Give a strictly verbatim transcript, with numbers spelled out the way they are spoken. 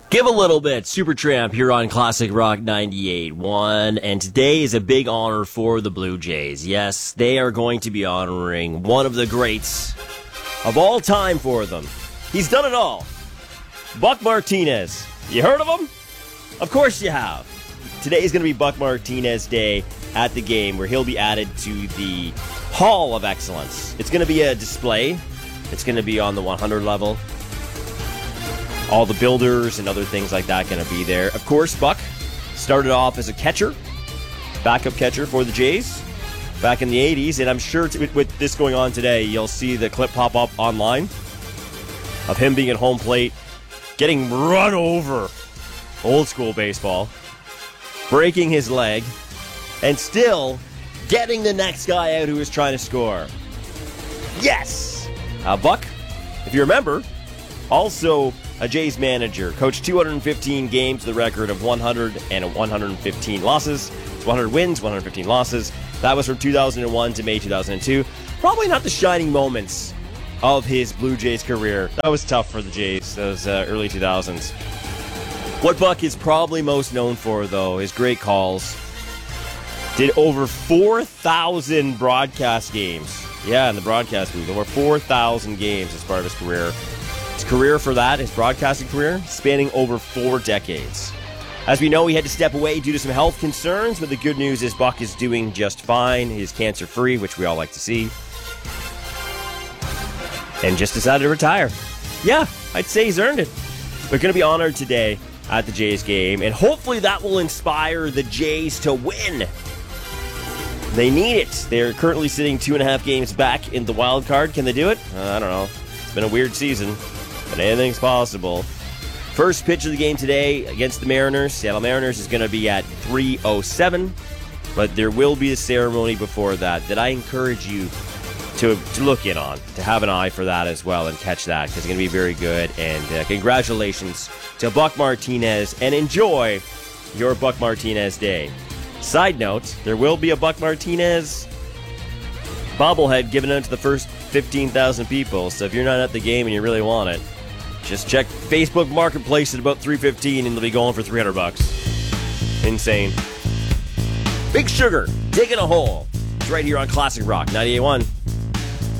Give a little bit. Supertramp here on Classic Rock ninety-eight point one. And today is a big honor for the Blue Jays. Yes, they are going to be honoring one of the greats of all time for them. He's done it all. Buck Martinez. You heard of him? Of course you have. Today is going to be Buck Martinez Day at the game, where he'll be added to the Hall of Excellence. It's going to be a display. It's going to be on the one hundred level. All the builders and other things like that going to be there. Of course, Buck started off as a catcher, backup catcher for the Jays back in the eighties. And I'm sure t- with this going on today, you'll see the clip pop up online of him being at home plate, getting run over, old school baseball, breaking his leg, and still getting the next guy out who was trying to score. Yes! Uh, Buck, if you remember, also a Jays manager, coached two hundred fifteen games, the record of one hundred and one hundred fifteen losses, one hundred wins, one hundred fifteen losses. That was from two thousand one to May two thousand two. Probably not the shining moments of his Blue Jays career. That was tough for the Jays, those uh, early two thousands. What Buck is probably most known for, though, is great calls. Did over four thousand broadcast games. Yeah, in the broadcast booth. Over four thousand games as part of his career. His career for that, his broadcasting career, spanning over four decades. As we know, he had to step away due to some health concerns, but the good news is Buck is doing just fine. He's cancer-free, which we all like to see. And just decided to retire. Yeah, I'd say he's earned it. We're going to be honored today at the Jays game, and hopefully that will inspire the Jays to win. They need it. They're currently sitting two and a half games back in the wild card. Can they do it? Uh, I don't know. It's been a weird season, but anything's possible. First pitch of the game today against the Mariners. Seattle Mariners is going to be at three oh seven, but there will be a ceremony before that that I encourage you to to look in on, to have an eye for that as well and catch that, because it's going to be very good. And uh, congratulations to Buck Martinez, and enjoy your Buck Martinez Day. Side note, there will be a Buck Martinez bobblehead given out to the first fifteen thousand people, so if you're not at the game and you really want it, just check Facebook Marketplace at about three fifteen and they'll be going for three hundred bucks. Insane. Big Sugar, digging a hole. It's right here on Classic Rock ninety-eight point one.